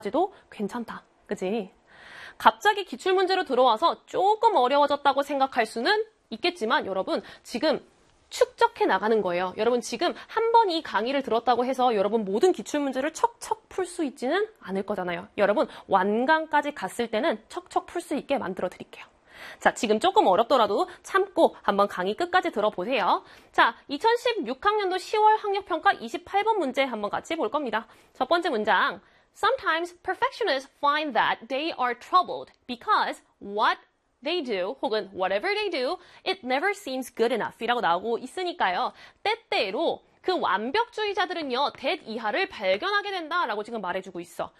도 괜찮다. 그지? 갑자기 기출문제로 들어와서 조금 어려워졌다고 생각할 수는 있겠지만 여러분 지금 축적해 나가는 거예요. 여러분 지금 한 번 이 강의를 들었다고 해서 여러분 모든 기출문제를 척척 풀 수 있지는 않을 거잖아요. 여러분 완강까지 갔을 때는 척척 풀 수 있게 만들어 드릴게요. 자, 지금 조금 어렵더라도 참고 한번 강의 끝까지 들어보세요. 자, 2016학년도 10월 학력평가 28번 문제 한번 같이 볼 겁니다. 첫 번째 문장. Sometimes perfectionists find that they are troubled because what they do 혹은 whatever they do, it never seems good enough 이라고 나오고 있으니까요. 때때로 그 완벽주의자들은요, that 이하를 발견하게 된다라고 지금 말해주고 있어.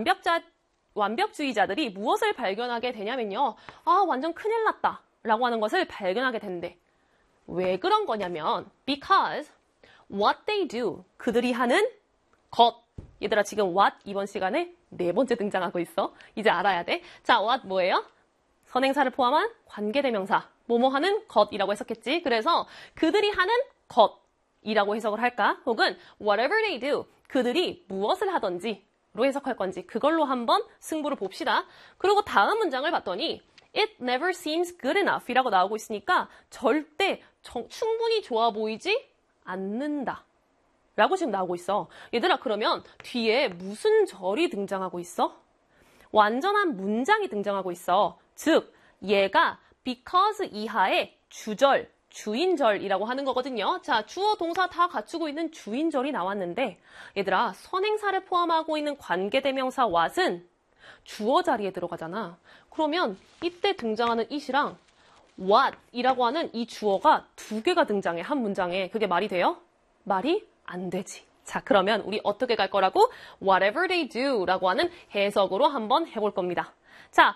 완벽주의자들이 무엇을 발견하게 되냐면요. 아, 완전 큰일 났다 라고 하는 것을 발견하게 된대. 왜 그런 거냐면 because what they do, 그들이 하는 것. 얘들아 지금 what 이번 시간에 4번째 등장하고 있어. 이제 알아야 돼. 자, what 뭐예요? 선행사를 포함한 관계대명사. 뭐뭐 하는 것이라고 했었겠지. 그래서 그들이 하는 것이라고 해석을 할까? 혹은 whatever they do, 그들이 무엇을 하던지 로 해석할 건지 그걸로 한번 승부를 봅시다. 그리고 다음 문장을 봤더니 it never seems good enough 이라고 나오고 있으니까 절대 충분히 좋아 보이지 않는다 라고 지금 나오고 있어. 얘들아 그러면 뒤에 무슨 절이 등장하고 있어? 완전한 문장이 등장하고 있어. 즉 얘가 because 이하의 주절, 주인절이라고 하는 거거든요. 자, 주어, 동사 다 갖추고 있는 주인절이 나왔는데 얘들아, 선행사를 포함하고 있는 관계대명사 what은 주어 자리에 들어가잖아. 그러면 이때 등장하는 it이랑 what이라고 하는 이 주어가 2개가 등장해, 한 문장에. 그게 말이 돼요? 말이 안 되지. 자, 그러면 우리 어떻게 갈 거라고? Whatever they do 라고 하는 해석으로 한번 해볼 겁니다. 자,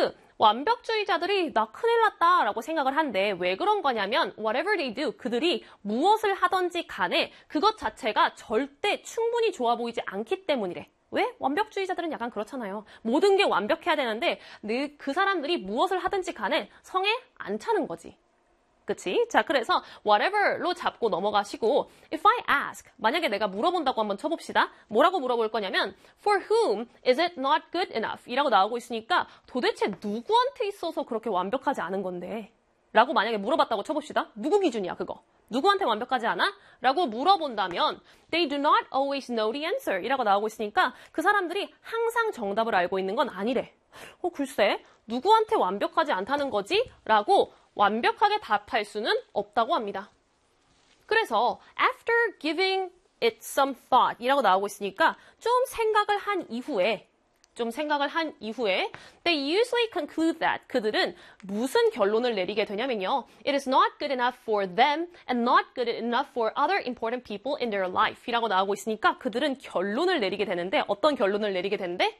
완벽주의자들이 나 큰일 났다 라고 생각을 한데 왜 그런 거냐면 whatever they do, 그들이 무엇을 하던지 간에 그것 자체가 절대 충분히 좋아 보이지 않기 때문이래. 왜? 완벽주의자들은 약간 그렇잖아요. 모든 게 완벽해야 되는데 그 사람들이 무엇을 하든지 간에 성에 안 차는 거지. 그치? 자, 그래서 whatever로 잡고 넘어가시고 if I ask, 만약에 내가 물어본다고 한번 쳐봅시다. 뭐라고 물어볼 거냐면 for whom is it not good enough? 이라고 나오고 있으니까 도대체 누구한테 있어서 그렇게 완벽하지 않은 건데? 라고 만약에 물어봤다고 쳐봅시다. 누구 기준이야 그거? 누구한테 완벽하지 않아? 라고 물어본다면 they do not always know the answer 이라고 나오고 있으니까 그 사람들이 항상 정답을 알고 있는 건 아니래. 글쎄 누구한테 완벽하지 않다는 거지? 라고 완벽하게 답할 수는 없다고 합니다. 그래서 after giving it some thought 이라고 나오고 있으니까 좀 생각을 한 이후에 they usually conclude that 그들은 무슨 결론을 내리게 되냐면요. It is not good enough for them and not good enough for other important people in their life 이라고 나오고 있으니까 그들은 결론을 내리게 되는데 어떤 결론을 내리게 되는데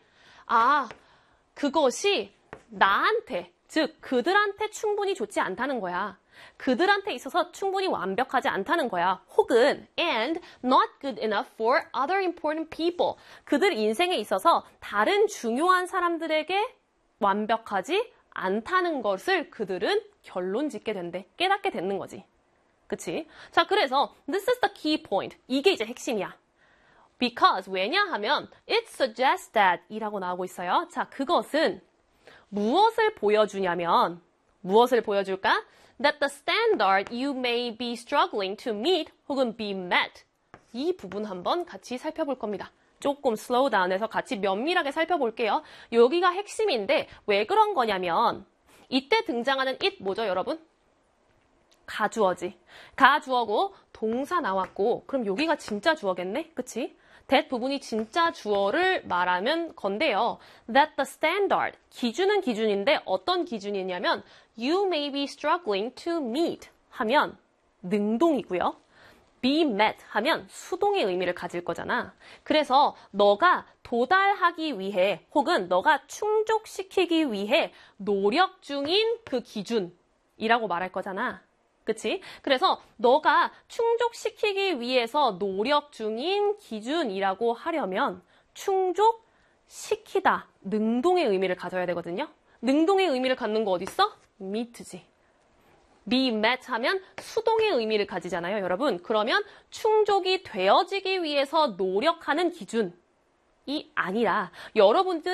그것이 나한테 즉 그들한테 충분히 좋지 않다는 거야. 그들한테 있어서 충분히 완벽하지 않다는 거야. 혹은 and not good enough for other important people. 그들 인생에 있어서 다른 중요한 사람들에게 완벽하지 않다는 것을 그들은 결론 짓게 된대. 깨닫게 되는 거지. 그치? 자, 그래서 this is the key point. 이게 이제 핵심이야. Because 왜냐하면 it suggests that 이라고 나오고 있어요. 자, 그것은 무엇을 보여주냐면 무엇을 보여줄까? That the standard you may be struggling to meet 혹은 be met 이 부분 한번 같이 살펴볼 겁니다. 조금 슬로우 다운해서 같이 면밀하게 살펴볼게요. 여기가 핵심인데 왜 그런 거냐면 이때 등장하는 it 뭐죠 여러분? 가주어지. 가주어고 동사 나왔고 그럼 여기가 진짜 주어겠네? 그치? that 부분이 진짜 주어를 말하면 건데요. That the standard, 기준은 기준인데 어떤 기준이냐면 you may be struggling to meet 하면 능동이고요. be met 하면 수동의 의미를 가질 거잖아. 그래서 너가 도달하기 위해 혹은 너가 충족시키기 위해 노력 중인 그 기준이라고 말할 거잖아. 그치? 그래서 너가 충족시키기 위해서 노력 중인 기준이라고 하려면 충족시키다, 능동의 의미를 가져야 되거든요. 능동의 의미를 갖는 거 어딨어? meet지. be met 하면 수동의 의미를 가지잖아요, 여러분. 그러면 충족이 되어지기 위해서 노력하는 기준. 이 아니라 여러분들